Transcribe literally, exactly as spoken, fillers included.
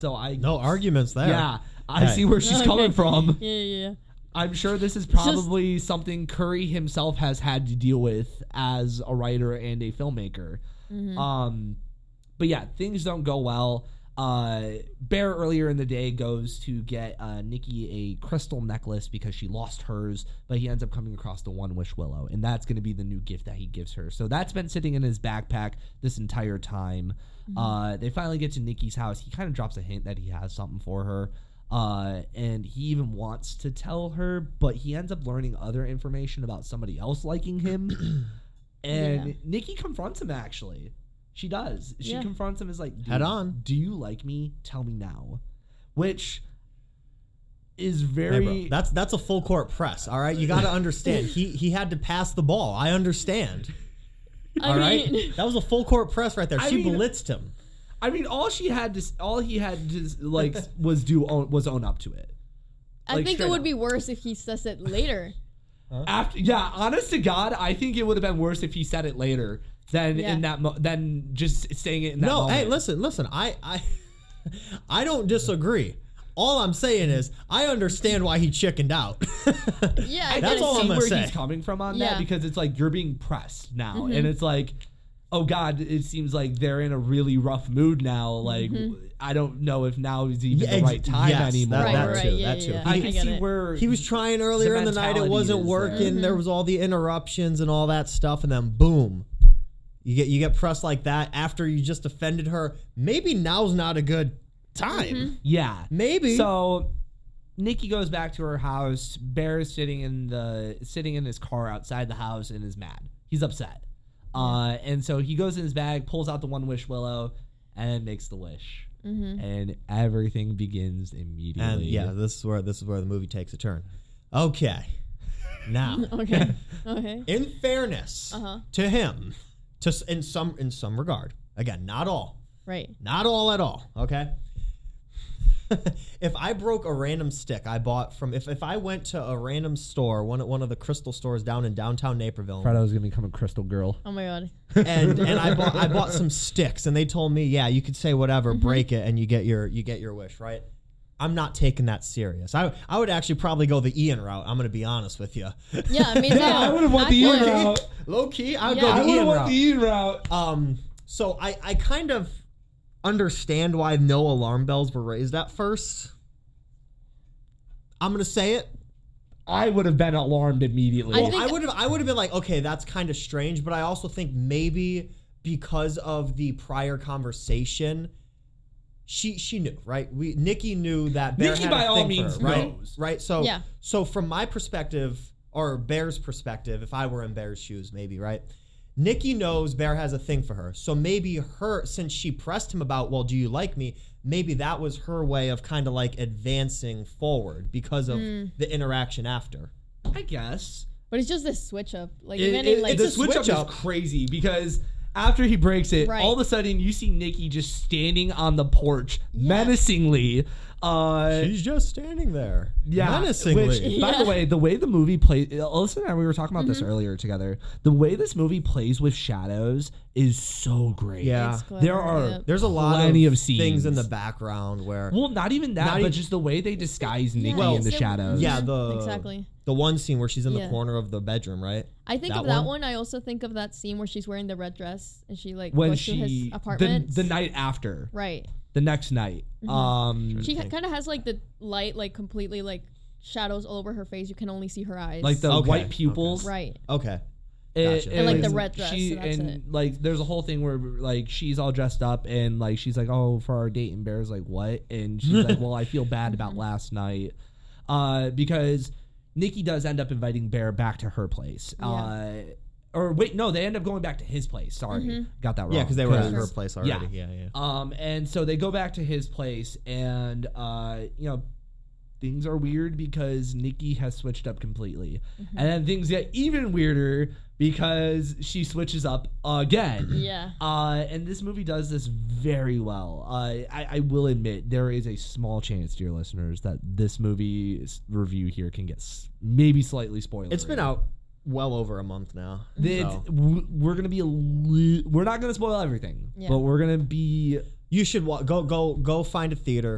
So I no arguments there. Yeah, I Hey. see where she's Okay. coming from. Yeah, yeah, yeah. I'm sure this is probably something Curry himself has had to deal with as a writer and a filmmaker. Mm-hmm. Um, but yeah, things don't go well. Uh, Bear earlier in the day goes to get uh, Nikki a crystal necklace because she lost hers, but he ends up coming across the One Wish Willow, and that's going to be the new gift that he gives her. So that's been sitting in his backpack this entire time. Mm-hmm. Uh, they finally get to Nikki's house. He kind of drops a hint that he has something for her. Uh, and he even wants to tell her, but he ends up learning other information about somebody else liking him. And Yeah. Nikki confronts him, actually. She does. She Yeah. confronts him as like, Head on. Do you like me? Tell me now. Which is Hey, very... bro, that's that's a full court press. All right, you got to understand. he he had to pass the ball. I understand. I All right, mean, that was a full court press right there. I She mean- blitzed him. I mean, all she had to... All he had to, like, was do own, was own up to it. I Like, think it straight would up. be worse if he says it later. After, yeah, honest to God, I think it would have been worse if he said it later than Yeah. in that mo- than just saying it in that No, moment. hey, listen, listen. I I I don't disagree. All I'm saying is I understand why he chickened out. Yeah, I That's get all it. I'm see gonna where say. he's coming from on Yeah. that because it's like you're being pressed now, Mm-hmm. and it's like, oh God, it seems like they're in a really rough mood now. Like I don't know if now is even Yeah, the right ex- time yes, anymore. that- Right, that right, too, yeah, that yeah, too. yeah. I I can get see it. where He was trying earlier The in the night. It mentality wasn't is working. there. There was all the interruptions and all that stuff, and then boom, you get you get pressed like that after you just offended her. Maybe now's not a good time. yeah. Maybe. So Nikki goes back to her house. Bear is sitting in the sitting in his car outside the house and is mad. He's upset. Uh, and so he goes in his bag, pulls out the One Wish Willow, and makes the wish. Mm-hmm. And everything begins immediately. And yeah, this is where this is where the movie takes a turn. Okay, now Okay. Okay. in fairness Uh-huh. to him, to s- in some in some regard, again, not all, Right. not all at all. Okay. If I broke a random stick I bought from, if, if I went to a random store, one, one of the crystal stores down in downtown Naperville, Fredo's gonna become a crystal girl. Oh my god. and and I bought I bought some sticks, and they told me, yeah, you could say whatever, break it, and you get your you get your wish, right? I'm not taking that serious. I I would actually probably go the Ian route. I'm gonna be honest with you. Yeah, me too. Yeah, I would've went the feel Ian like- route. Low key, I would Yeah. go I the Ian route. Ian route. Um, so I I kind of understand why no alarm bells were raised at first. I'm gonna say it. I would have been alarmed immediately. I Well, think- I would have I would have been like, okay, that's kind of strange, but I also think maybe because of the prior conversation, she she knew, right? We Nikki knew that Bear Nikki had by a all thing for means her, right? knows. Right? So Yeah. so from my perspective, or Bear's perspective, if I were in Bear's shoes, maybe, right? Nikki knows Bear has a thing for her. So maybe her, since she pressed him about, well, do you like me? Maybe that was her way of kind of like advancing forward because of the interaction after. I guess. But it's just this switch up. Like It- even it- in like the a switch, switch up, up. is crazy because after he breaks it, Right. all of a sudden you see Nikki just standing on the porch Yeah. menacingly. Uh, She's just standing there. yeah, Menacingly. which, by Yeah. the way, the way the movie plays, Alyssa and I, we were talking about Mm-hmm. this earlier together. The way this movie plays with shadows is so great. Yeah. It's clever, there are yeah. There's a lot plenty of, of scenes things in the background where Well, not even that, Not but e- just the way they disguise Nikki Yeah, in the so- shadows. yeah, Mhm, the exactly. the one scene where she's in the Yeah. corner of the bedroom, right? I think That of that one? one. I also think of that scene where she's wearing the red dress and she like when goes to his she the, apartment. the night after, Right. the next night. Um, She think. kind of has like the light like completely like shadows all over her face. You can only see her eyes. like the Okay, white pupils. right. Okay. It- Gotcha. And, like, the it's- red dress, She, so that's and it. like, there's a whole thing where like she's all dressed up and like she's like, "Oh, for our date," and Bear's like, "What?" And she's like, "Well, I feel bad about last night," uh, because Nikki does end up inviting Bear back to her place. Yeah. Uh, or wait, no, they end up going back to his place. Sorry, Mm-hmm. got that wrong. Yeah, because they were at 'Cause- her place already. Yeah, yeah. Um, and so they go back to his place, and uh, you know, things are weird because Nikki has switched up completely, Mm-hmm. and then things get even weirder because she switches up again. Yeah. Uh, and this movie does this very well. Uh, I, I will admit there is a small chance, dear listeners, that this movie's review here can get s- maybe slightly spoiled. It's been out well over a month now. It's, so. w- we're gonna be a li- we're not gonna spoil everything, Yeah. but we're gonna be You should wa- go go go find a theater.